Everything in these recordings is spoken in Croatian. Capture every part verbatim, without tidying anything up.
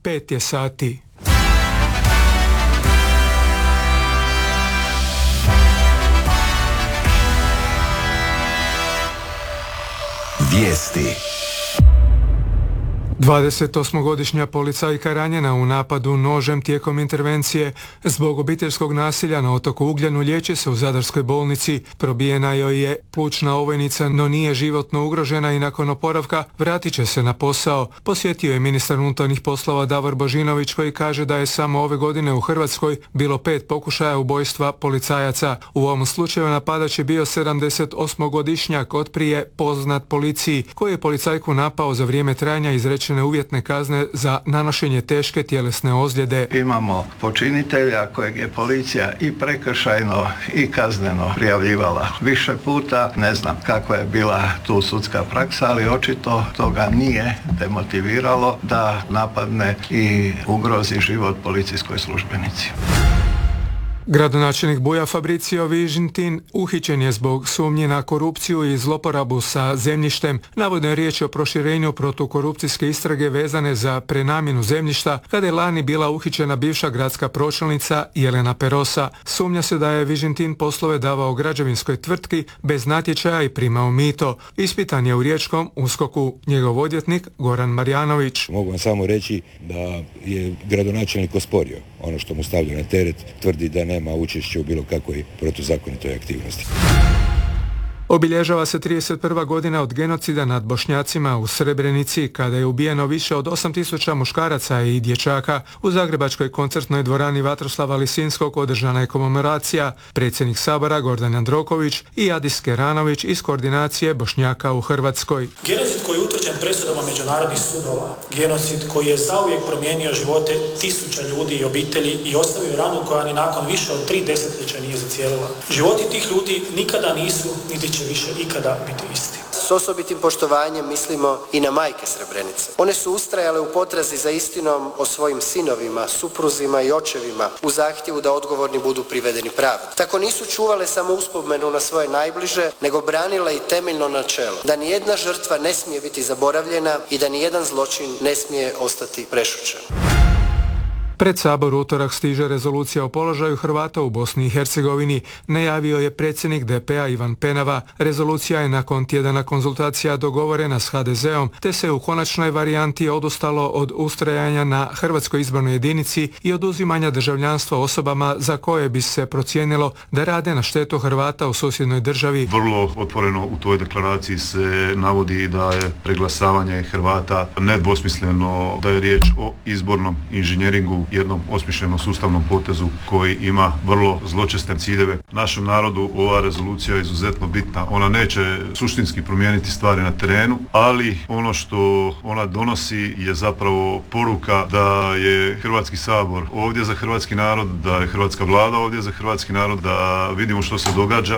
pet je sati. Vijesti. dvadesetosmogodišnja policajka ranjena u napadu nožem tijekom intervencije zbog obiteljskog nasilja na otoku Ugljanu liječi se u zadarskoj bolnici. Probijena joj je plućna ovojnica, no nije životno ugrožena i nakon oporavka vratit će se na posao. Posjetio je ministar unutarnjih poslova Davor Božinović koji kaže da je samo ove godine u Hrvatskoj bilo pet pokušaja ubojstva policajaca. U ovom slučaju napadač je bio sedamdesetosmogodišnjak otprije poznat policiji koji je policajku napao za vrijeme trajanja izrečene uvjetne kazne za nanošenje teške tjelesne ozljede. Imamo počinitelja kojeg je policija i prekršajno i kazneno prijavljivala više puta. Ne znam kakva je bila tu sudska praksa, ali očito toga nije demotiviralo da napadne i ugrozi život policijskoj službenici. Gradonačelnik Buja Fabricio Vižintin uhićen je zbog sumnji na korupciju i zloporabu sa zemljištem. Navodno je riječ o proširenju protukorupcijske istrage vezane za prenamjenu zemljišta kada je lani bila uhićena bivša gradska pročelnica Jelena Perosa. Sumnja se da je Vižintin poslove davao građevinskoj tvrtki bez natječaja i primao mito. Ispitan je u riječkom USKOK-u njegov odvjetnik Goran Marjanović. Mogu vam samo reći da je gradonačelnik osporio ono što mu stavlja na teret, tvrdi da nema učešća u bilo kakvoj protuzakonitoj aktivnosti. Obilježava se trideset prva godina od genocida nad Bošnjacima u Srebrenici kada je ubijeno više od osam tisuća muškaraca i dječaka. U zagrebačkoj koncertnoj dvorani Vatroslava Lisinskog održana je komemoracija. Predsjednik Sabora Gordan Jandroković i Adis Keranović iz koordinacije Bošnjaka u Hrvatskoj. Genocid koji je utvrđen presudama međunarodnih sudova, genocid koji je zauvijek promijenio živote tisuća ljudi i obitelji i ostavio ranu koja ni nakon više od tri desetljeća nije zacijelila. Životi tih ljudi nikada nisu niti će više ikada biti isti. S osobitim poštovanjem mislimo i na majke Srebrenice. One su ustrajale u potrazi za istinom o svojim sinovima, supruzima i očevima u zahtjevu da odgovorni budu privedeni pravdi. Tako nisu čuvale samo uspomenu na svoje najbliže, nego branile i temeljno načelo da nijedna žrtva ne smije biti zaboravljena i da nijedan zločin ne smije ostati prešućen. Pred Sabor utorak stiže rezolucija o položaju Hrvata u Bosni i Hercegovini, najavio je predsjednik D P-a Ivan Penava. Rezolucija je nakon tjedana konzultacija dogovorena s H D Z-om, te se u konačnoj varijanti odustalo od ustrajanja na hrvatskoj izbornoj jedinici i oduzimanja državljanstva osobama za koje bi se procijenilo da rade na štetu Hrvata u susjednoj državi. Vrlo otvoreno u toj deklaraciji se navodi da je preglasavanje Hrvata nedvosmisleno, da je riječ o izbornom inženjeringu, jednom osmišljenom sustavnom potezu koji ima vrlo zločeste ciljeve. Našem narodu ova rezolucija je izuzetno bitna. Ona neće suštinski promijeniti stvari na terenu, ali ono što ona donosi je zapravo poruka da je Hrvatski sabor ovdje za hrvatski narod, da je hrvatska vlada ovdje za hrvatski narod, da vidimo što se događa.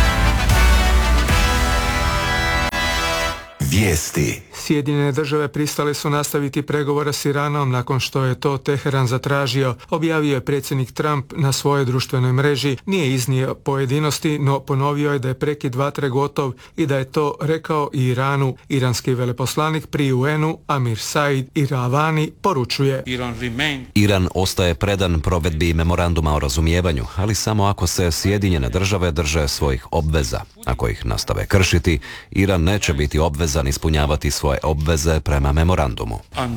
Vijesti. Sjedinjene države pristale su nastaviti pregovore s Iranom nakon što je to Teheran zatražio, objavio je predsjednik Trump na svojoj društvenoj mreži. Nije iznio pojedinosti, no ponovio je da je prekid vatre gotov i da je to rekao i Iranu. Iranski veleposlanik pri U N-u Amir Said Iravani poručuje: Iran ostaje predan provedbi memoranduma o razumijevanju, ali samo ako se Sjedinjene države drže svojih obveza. Ako ih nastave kršiti, Iran neće biti obvezan ispunjavati svoje obveze prema memorandumu.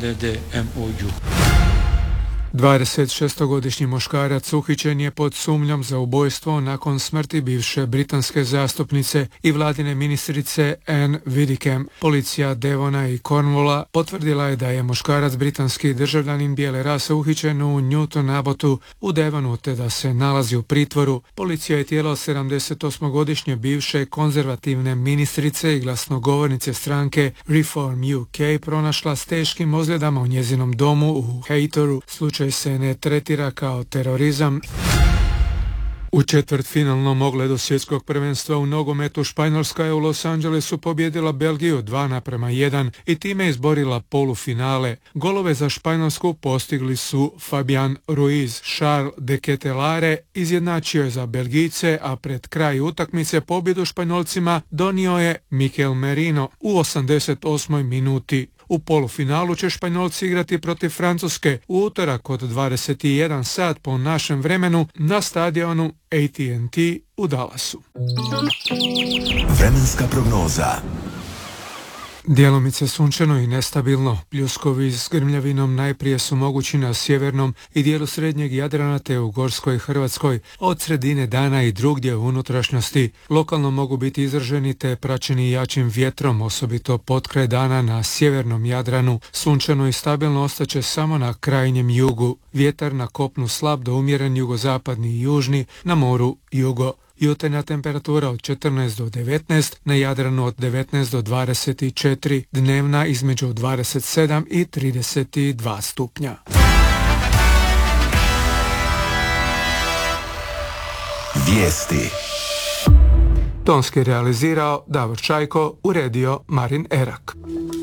dvadesetšestogodišnji muškarac uhićen je pod sumnjom za ubojstvo nakon smrti bivše britanske zastupnice i vladine ministrice Anne Widdecombe. Policija Devona i Cornwalla potvrdila je da je muškarac britanski državljanin bijele rase uhićen u Newton Abbotu u Devonu te da se nalazi u pritvoru. Policija je tijelo sedamdesetosmogodišnje bivše konzervativne ministrice i glasnogovornice stranke Reform U K pronašla s teškim ozljedama u njezinom domu u Haytoru. Slučaj se ne tretira kao terorizam. U četvrtfinalnom ogledu svjetskog prvenstva u nogometu Španjolska je u Los Angelesu pobjedila Belgiju dva naprema jedan i time izborila polufinale. Golove za Španjolsku postigli su Fabian Ruiz. Charles de Ketelare izjednačio je za Belgijce, a pred kraj utakmice pobjedu Španjolcima donio je Mikel Merino u osamdeset osmoj minuti. U polufinalu će Španjolci igrati protiv Francuske u utorak od dvadeset jedan sat po našem vremenu na stadionu A T and T u Dallasu. Vremenska prognoza. Djelomice sunčano i nestabilno, pljuskovi s grmljavinom najprije su mogući na sjevernom i dijelu srednjeg Jadrana te u Gorskoj Hrvatskoj, od sredine dana i drugdje u unutrašnjosti. Lokalno mogu biti izraženi te praćeni jačim vjetrom, osobito potkraj dana na sjevernom Jadranu. Sunčano i stabilno ostaće samo na krajnjem jugu. Vjetar na kopnu slab do umjeren jugozapadni i južni, na moru jugo. Jutarnja temperatura od četrnaest do devetnaest, na Jadranu od devetnaest do dvadeset četiri, dnevna između dvadeset sedam i trideset dva stupnja. Vijesti. Tonski realizirao Davor Čajko, uredio Marin Erak.